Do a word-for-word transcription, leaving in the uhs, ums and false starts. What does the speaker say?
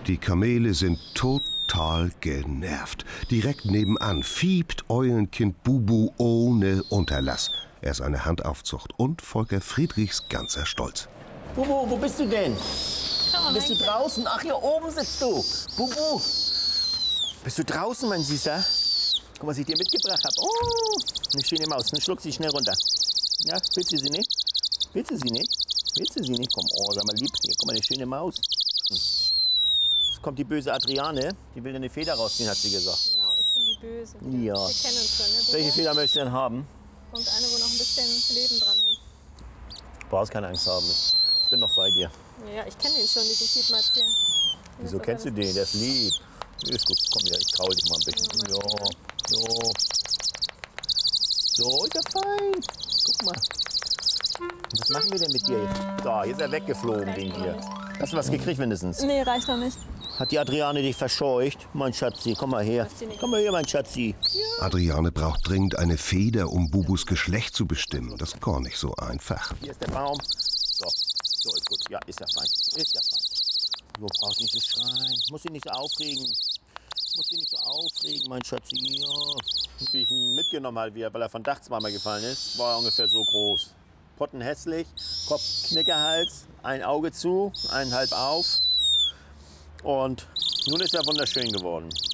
Die Kamele sind total genervt. Direkt nebenan fiebt Eulenkind Bubu ohne Unterlass. Er ist eine Handaufzucht und Volker Friedrichs ganzer Stolz. Bubu, wo bist du denn? Oh, bist du draußen? Ach, hier oben sitzt du. Bubu, bist du draußen, mein Süßer? Guck mal, was ich dir mitgebracht habe. Oh, eine schöne Maus. Dann schluck sie schnell runter. Ja, willst du sie nicht? Willst du sie nicht? Willst du sie nicht? Komm, oh, sag mal lieb. Hier, guck mal, eine schöne Maus. Hm. Jetzt kommt die böse Adriane. Die will eine Feder rausziehen, hat sie gesagt. Genau, ich bin die Böse. Ja. Wir kennen uns schon, ne, Bubu? Welche Feder möchtest du denn haben? Und eine, wo noch ein bisschen Leben dran hängt. Du brauchst keine Angst haben. Ich bin noch bei dir. Ja, ich kenne ihn schon, diesen Piepmatz hier. Wieso kennst du den? Der ist lieb. Ist gut. Komm her, ich kraul dich mal ein bisschen. Ja, so. So, ist er fein. Guck mal. Was machen wir denn mit dir? Da, jetzt ist er weggeflogen wegen dir. Hast du was gekriegt mindestens? Nee, reicht noch nicht. Hat die Adriane dich verscheucht? Mein Schatzi, komm mal her. Komm mal her, mein Schatzi. Ja. Adriane braucht dringend eine Feder, um Bubus Geschlecht zu bestimmen. Das ist gar nicht so einfach. Hier ist der Baum. So, so ist gut. Ja, ist ja fein. Ist ja fein. Du brauchst nicht so schreien. Musst dich nicht so aufregen. Musst dich nicht so aufregen, mein Schatzi. Ja. Wie ich ihn mitgenommen habe, weil er von Dach zweimal gefallen ist, war er ungefähr so groß. Pottenhässlich, Kopf, Knickerhals, ein Auge zu, ein halb auf. Und nun ist er wunderschön geworden.